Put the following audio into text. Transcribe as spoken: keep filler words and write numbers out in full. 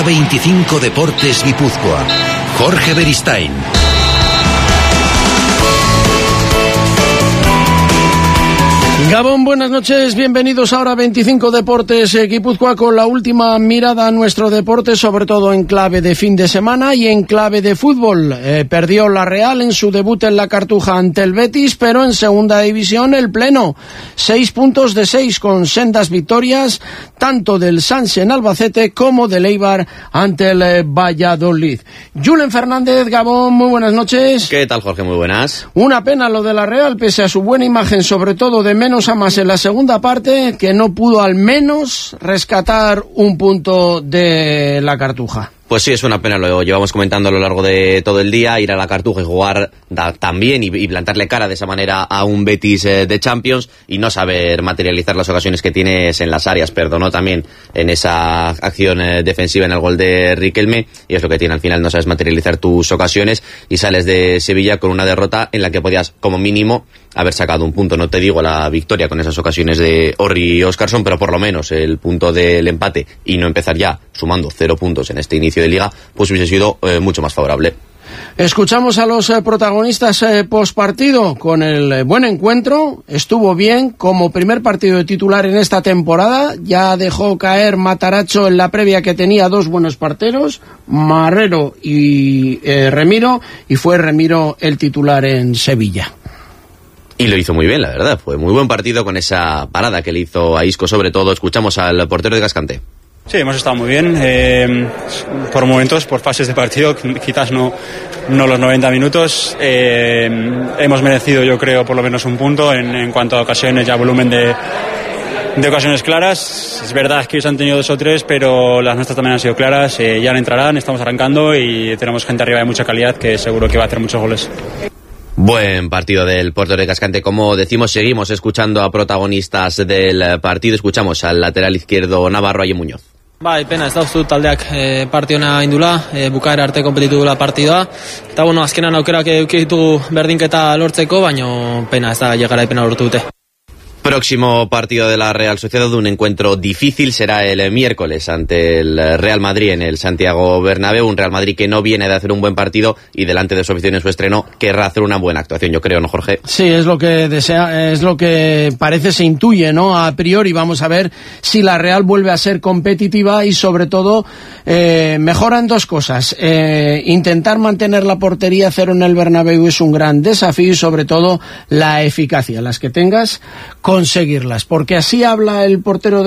Hora veinticinco Deportes Guipúzcoa. Jorge Beristain. Gabón, buenas noches, bienvenidos a Hora veinticinco Deportes eh, Guipúzcoa, con la última mirada a nuestro deporte, sobre todo en clave de fin de semana y en clave de fútbol. Eh, perdió la Real en su debut en la Cartuja ante el Betis, pero en segunda división el pleno. Seis puntos de seis, con sendas victorias, tanto del Sanse en Albacete como del Eibar ante el eh, Valladolid. Julen Fernández, Gabón, muy buenas noches. ¿Qué tal, Jorge? Muy buenas. Una pena lo de la Real, pese a su buena imagen, sobre todo de menos a más en la segunda parte, que no pudo al menos rescatar un punto de la Cartuja. Pues sí, es una pena, lo llevamos comentando a lo largo de todo el día, ir a la Cartuja y jugar da, también y, y plantarle cara de esa manera a un Betis eh, de Champions y no saber materializar las ocasiones que tienes en las áreas. Perdonó también en esa acción eh, defensiva en el gol de Riquelme, y es lo que tiene al final, no sabes materializar tus ocasiones y sales de Sevilla con una derrota en la que podías como mínimo haber sacado un punto. No te digo la victoria con esas ocasiones de Orri y Óscarson, pero por lo menos el punto del empate y no empezar ya sumando cero puntos en este inicio de liga, pues hubiese sido eh, mucho más favorable. Escuchamos a los eh, protagonistas eh, postpartido con el eh, buen encuentro. Estuvo bien como primer partido de titular en esta temporada. Ya dejó caer Mataracho en la previa, que tenía dos buenos parteros, Marrero y eh, Remiro, y fue Remiro el titular en Sevilla. Y lo hizo muy bien, la verdad. Fue muy buen partido con esa parada que le hizo a Isco, sobre todo. Escuchamos al portero de Gascante. Sí, hemos estado muy bien, eh, por momentos, por fases de partido, quizás no, no los noventa minutos. Eh, hemos merecido, yo creo, por lo menos un punto en, en cuanto a ocasiones y a volumen de, de ocasiones claras. Es verdad que ellos han tenido dos o tres, pero las nuestras también han sido claras. Eh, ya entrarán, estamos arrancando y tenemos gente arriba de mucha calidad que seguro que va a hacer muchos goles. Buen partido del portero de Cascante. Como decimos, seguimos escuchando a protagonistas del partido. Escuchamos al lateral izquierdo Navarro, Aie Muñoz. Bai, pena, ez dauztu taldeak e, partiona indula, e, bukaera arte kompetitugula partidua. Eta bueno, azkenan aukerak eduki ditugu berdinketa lortzeko, baino pena, ez da llegaraipena lortu dute. Próximo partido de la Real Sociedad, un encuentro difícil, será el miércoles ante el Real Madrid en el Santiago Bernabéu. Un Real Madrid que no viene de hacer un buen partido y delante de su afición en su estreno querrá hacer una buena actuación, yo creo, ¿no, Jorge? Sí, es lo que desea, es lo que parece, se intuye, ¿no? A priori. Vamos a ver si la Real vuelve a ser competitiva y, sobre todo, eh, mejoran dos cosas. Eh, intentar mantener la portería cero en el Bernabéu es un gran desafío, y sobre todo la eficacia, las que tengas, conseguirlas, porque así habla el portero de